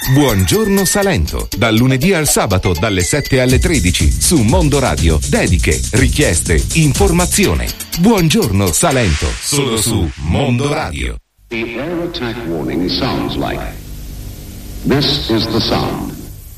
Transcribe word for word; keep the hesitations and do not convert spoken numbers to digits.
Buongiorno Salento, dal lunedì al sabato dalle sette alle tredici su Mondo Radio. Dediche, richieste, informazione. Buongiorno Salento, solo su Mondo Radio. The air attack warning sounds like. This is the sound.